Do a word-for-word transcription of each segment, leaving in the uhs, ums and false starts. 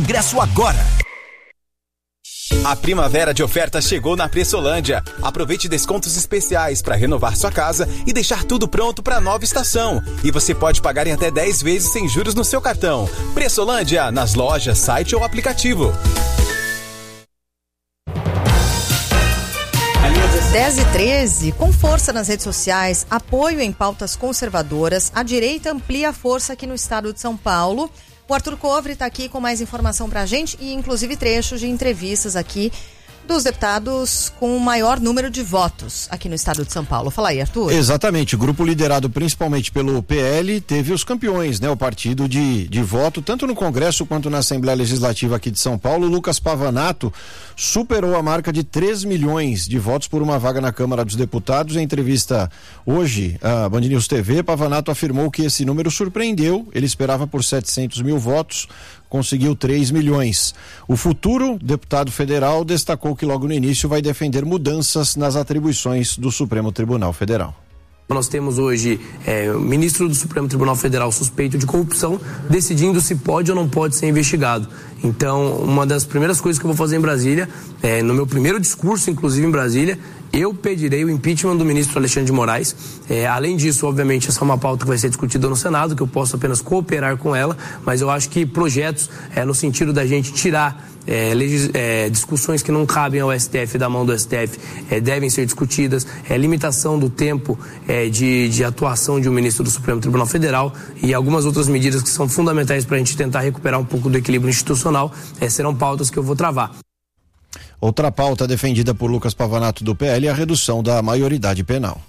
ingresso agora. A primavera de ofertas chegou na Pressolândia. Aproveite descontos especiais para renovar sua casa e deixar tudo pronto para a nova estação. E você pode pagar em até dez vezes sem juros no seu cartão. Pressolândia, nas lojas, site ou aplicativo. dez e treze, com força nas redes sociais, apoio em pautas conservadoras, a direita amplia a força aqui no estado de São Paulo. O Arthur Covre está aqui com mais informação pra gente e inclusive trechos de entrevistas aqui dos deputados com o maior número de votos aqui no estado de São Paulo. Fala aí, Arthur. Exatamente, o grupo liderado principalmente pelo P L teve os campeões, né? O partido de, de voto, tanto no Congresso quanto na Assembleia Legislativa aqui de São Paulo. Lucas Pavanato superou a marca de três milhões de votos por uma vaga na Câmara dos Deputados. Em entrevista hoje à Band News T V, Pavanato afirmou que esse número surpreendeu, ele esperava por setecentos mil votos, conseguiu três milhões. O futuro deputado federal destacou que logo no início vai defender mudanças nas atribuições do Supremo Tribunal Federal. Nós temos hoje é, o ministro do Supremo Tribunal Federal suspeito de corrupção, decidindo se pode ou não pode ser investigado. Então, uma das primeiras coisas que eu vou fazer em Brasília, é, no meu primeiro discurso, inclusive em Brasília, eu pedirei o impeachment do ministro Alexandre de Moraes. É, além disso, obviamente, essa é uma pauta que vai ser discutida no Senado, que eu posso apenas cooperar com ela, mas eu acho que projetos é, no sentido da gente tirar É, legis, é, discussões que não cabem ao S T F, da mão do S T F, é, devem ser discutidas, é, limitação do tempo é, de, de atuação de um ministro do Supremo Tribunal Federal e algumas outras medidas que são fundamentais para a gente tentar recuperar um pouco do equilíbrio institucional, é, serão pautas que eu vou travar. Outra pauta defendida por Lucas Pavanato do P L é a redução da maioridade penal.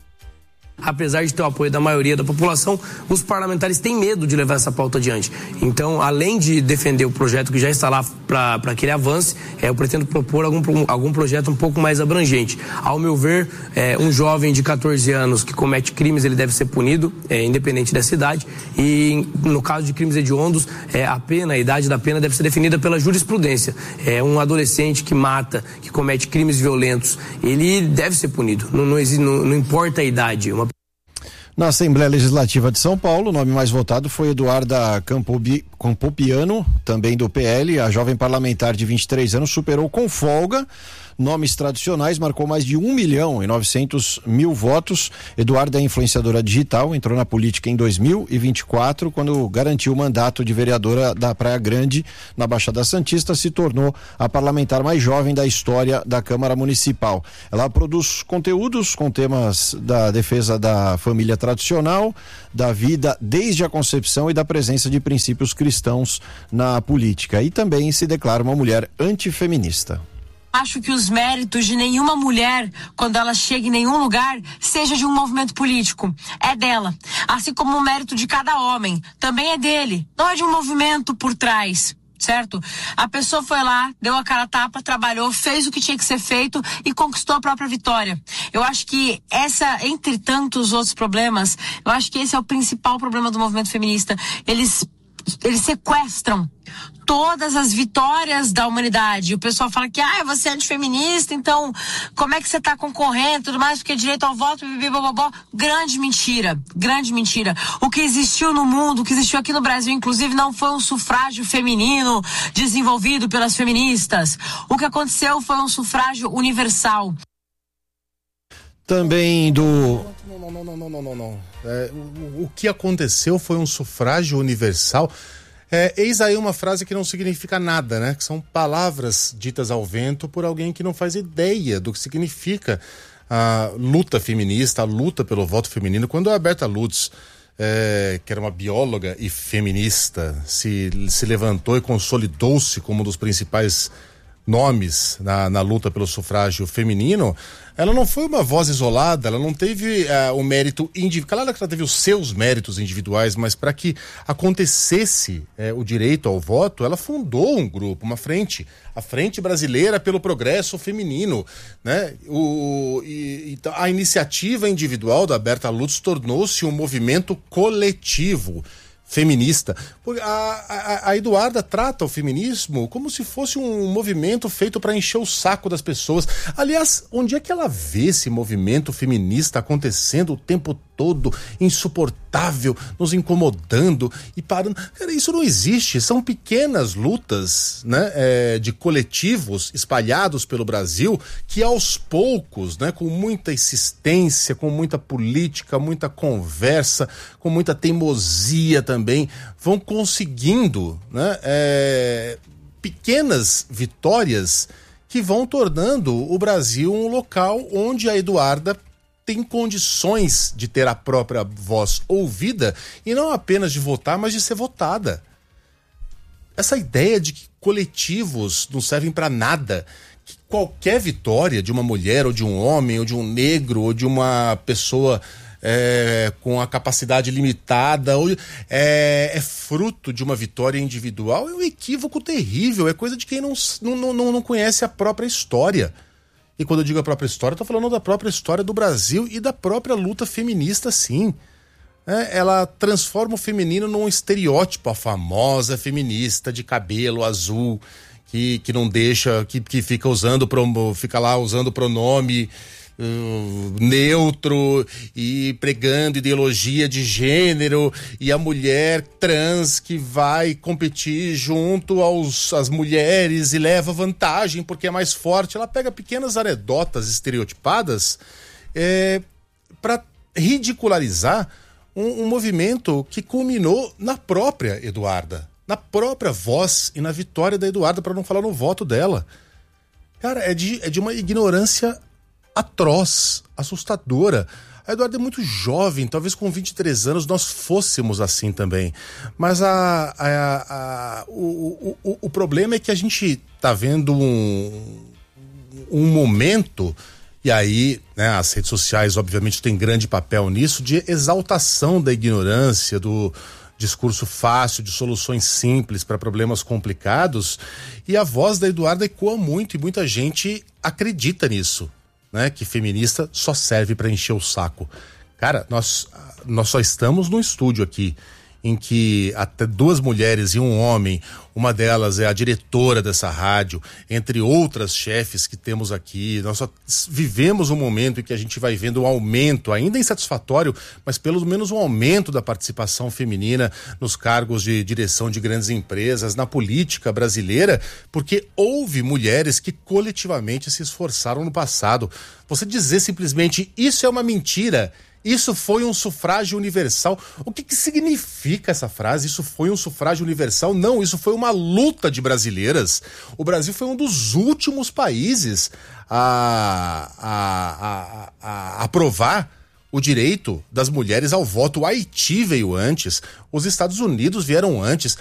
Apesar de ter o apoio da maioria da população, os parlamentares têm medo de levar essa pauta adiante. Então, além de defender o projeto que já está lá para que ele avance, é, eu pretendo propor algum, algum projeto um pouco mais abrangente. Ao meu ver, é, um jovem de catorze anos que comete crimes, ele deve ser punido, é, independente dessa idade. E no caso de crimes hediondos, é, a pena, a idade da pena deve ser definida pela jurisprudência. É, um adolescente que mata, que comete crimes violentos, ele deve ser punido. Não, não, não, não importa a idade. Uma Na Assembleia Legislativa de São Paulo, o nome mais votado foi Eduarda Campobi, Campopiano, também do P L. A jovem parlamentar de vinte e três anos superou com folga nomes tradicionais, marcou mais de um milhão e novecentos mil votos. Eduarda é influenciadora digital, entrou na política em dois mil e vinte e quatro, quando garantiu o mandato de vereadora da Praia Grande, na Baixada Santista, se tornou a parlamentar mais jovem da história da Câmara Municipal. Ela produz conteúdos com temas da defesa da família tradicional, da vida desde a concepção e da presença de princípios cristãos na política. E também se declara uma mulher antifeminista. Acho que os méritos de nenhuma mulher, quando ela chega em nenhum lugar, seja de um movimento político. É dela. Assim como o mérito de cada homem também é dele. Não é de um movimento por trás, certo? A pessoa foi lá, deu a cara a tapa, trabalhou, fez o que tinha que ser feito e conquistou a própria vitória. Eu acho que essa, entre tantos outros problemas, eu acho que esse é o principal problema do movimento feminista. Eles, eles sequestram todas as vitórias da humanidade. O pessoal fala que, ah, você é antifeminista, então como é que você está concorrendo, tudo mais, porque direito ao voto, bibibobobó. Grande mentira, grande mentira. O que existiu no mundo, o que existiu aqui no Brasil, inclusive, não foi um sufrágio feminino desenvolvido pelas feministas. O que aconteceu foi um sufrágio universal. Também do... Não, não, não, não, não, não, não. É, o, o que aconteceu foi um sufrágio universal. É, eis aí uma frase que não significa nada, né? Que são palavras ditas ao vento por alguém que não faz ideia do que significa a luta feminista, a luta pelo voto feminino. Quando a Berta Lutz, é, que era uma bióloga e feminista, se, se levantou e consolidou-se como um dos principais nomes na, na luta pelo sufrágio feminino, ela não foi uma voz isolada, ela não teve uh, o mérito individual, claro que ela teve os seus méritos individuais, mas para que acontecesse uh, o direito ao voto, ela fundou um grupo, uma frente, a Frente Brasileira pelo Progresso Feminino, né? O, e, e a iniciativa individual da Berta Lutz tornou-se um movimento coletivo feminista. A, a, a Eduarda trata o feminismo como se fosse um movimento feito para encher o saco das pessoas. Aliás, onde é que ela vê esse movimento feminista acontecendo o tempo todo insuportável, nos incomodando e parando. Cara, isso não existe. São pequenas lutas, né, é, de coletivos espalhados pelo Brasil que aos poucos, né, com muita insistência, com muita política, muita conversa, com muita teimosia também, vão conseguindo, né, é, pequenas vitórias que vão tornando o Brasil um local onde a Eduarda tem condições de ter a própria voz ouvida e não apenas de votar, mas de ser votada. Essa ideia de que coletivos não servem para nada, que qualquer vitória de uma mulher ou de um homem ou de um negro ou de uma pessoa é, com a capacidade limitada ou, é, é fruto de uma vitória individual, é um equívoco terrível, é coisa de quem não, não, não, não conhece a própria história. E quando eu digo a própria história, eu tô falando da própria história do Brasil e da própria luta feminista, sim. É, ela transforma o feminino num estereótipo, a famosa feminista de cabelo azul, que, que não deixa, que, que fica usando, fica lá usando pronome uh, neutro e pregando ideologia de gênero, e a mulher trans que vai competir junto aos, às mulheres e leva vantagem porque é mais forte. Ela pega pequenas anedotas estereotipadas é, para ridicularizar um, um movimento que culminou na própria Eduarda, na própria voz e na vitória da Eduarda, para não falar no voto dela. Cara, é de, é de uma ignorância atroz, assustadora. A Eduarda é muito jovem, talvez com vinte e três anos nós fôssemos assim também. Mas a, a, a, o, o, o problema é que a gente tá vendo um, um momento, e aí, né, as redes sociais obviamente têm grande papel nisso, de exaltação da ignorância, do discurso fácil, de soluções simples para problemas complicados, e a voz da Eduarda ecoa muito e muita gente acredita nisso, né? Que feminista só serve para encher o saco. Cara, nós, nós só estamos no estúdio aqui em que até duas mulheres e um homem, uma delas é a diretora dessa rádio, entre outras chefes que temos aqui. Nós só vivemos um momento em que a gente vai vendo um aumento, ainda insatisfatório, mas pelo menos um aumento da participação feminina nos cargos de direção de grandes empresas, na política brasileira, porque houve mulheres que coletivamente se esforçaram no passado. Você dizer simplesmente, isso é uma mentira, isso foi um sufrágio universal. O que que significa essa frase? Isso foi um sufrágio universal? Não, isso foi uma luta de brasileiras. O Brasil foi um dos últimos países a, a, a, a aprovar o direito das mulheres ao voto. O Haiti veio antes, os Estados Unidos vieram antes.